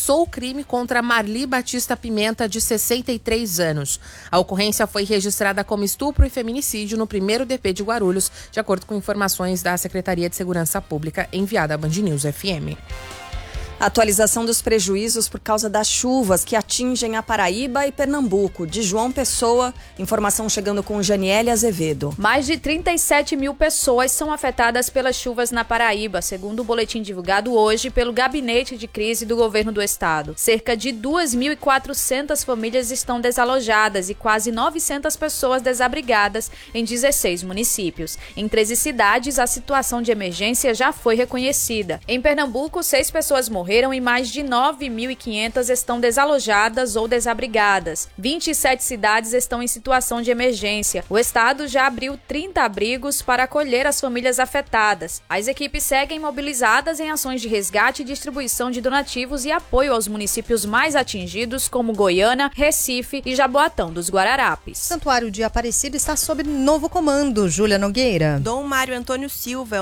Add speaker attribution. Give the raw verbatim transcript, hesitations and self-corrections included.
Speaker 1: confessou o crime contra Marli Batista Pimenta, de sessenta e três anos. A ocorrência foi registrada como estupro e feminicídio no primeiro D P de Guarulhos, de acordo com informações da Secretaria de Segurança Pública enviada à Band News F M.
Speaker 2: Atualização dos prejuízos por causa das chuvas que atingem a Paraíba e Pernambuco. De João Pessoa, informação chegando com Janiele Azevedo.
Speaker 3: Mais de trinta e sete mil pessoas são afetadas pelas chuvas na Paraíba, segundo o boletim divulgado hoje pelo Gabinete de Crise do Governo do Estado. Cerca de duas mil e quatrocentas famílias estão desalojadas e quase novecentas pessoas desabrigadas em dezesseis municípios. Em treze cidades, a situação de emergência já foi reconhecida. Em Pernambuco, seis pessoas morreram e mais de nove mil e quinhentas estão desalojadas ou desabrigadas. vinte e sete cidades estão em situação de emergência. O estado já abriu trinta abrigos para acolher as famílias afetadas. As equipes seguem mobilizadas em ações de resgate e distribuição de donativos e apoio aos municípios mais atingidos, como Goiânia, Recife e Jaboatão dos Guararapes.
Speaker 4: Santuário de Aparecida está sob novo comando. Júlia Nogueira.
Speaker 5: Dom Mário Antônio Silva